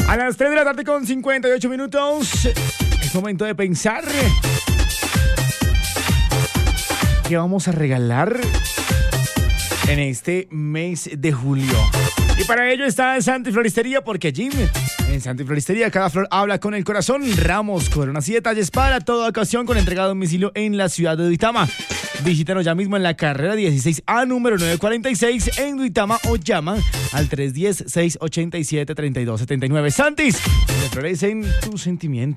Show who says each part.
Speaker 1: A las 3 de la tarde con 58 minutos. Es momento de pensar qué vamos a regalar en este mes de julio. Y para ello está Santi Floristería, porque allí en Santi Floristería cada flor habla con el corazón. Ramos, coronas y detalles para toda ocasión con entrega a domicilio en la ciudad de Duitama. Visítanos ya mismo en la carrera 16A número 946 en Duitama o llama al 310-687-3279. Santis, le florecen tus sentimientos.